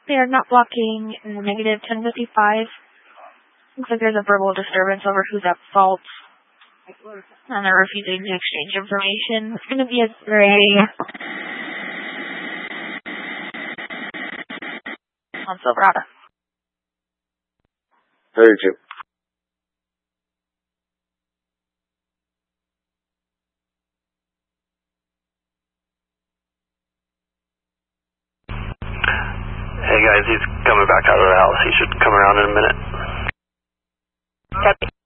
They are not blocking negative 1055. Looks like there's a verbal disturbance over who's at fault. And they're refusing to exchange information. It's going to be a gray on Silverado. 32. Hey guys, he's coming back out of the house. He should come around in a minute. Copy.